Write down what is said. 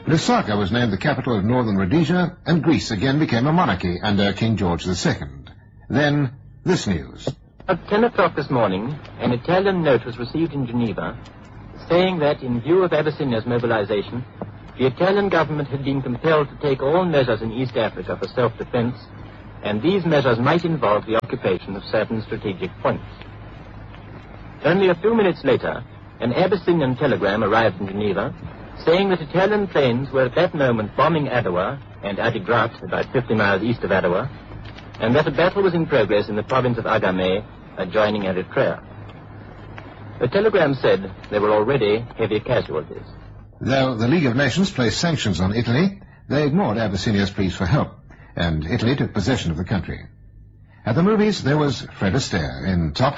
Lusaka was named the capital of northern Rhodesia, and Greece again became a monarchy under King George II. Then, this news. At 10 o'clock this morning, an Italian note was received in Geneva saying that, in view of Abyssinia's mobilization, the Italian government had been compelled to take all measures in East Africa for self-defense, and these measures might involve the occupation of certain strategic points. Only a few minutes later, an Abyssinian telegram arrived in Geneva saying that Italian planes were at that moment bombing Adowa and Adigrat, about 50 miles east of Adowa, and that a battle was in progress in the province of Agame, adjoining Eritrea. The telegram said there were already heavy casualties. Though the League of Nations placed sanctions on Italy, they ignored Abyssinia's pleas for help, and Italy took possession of the country. At the movies, there was Fred Astaire in Top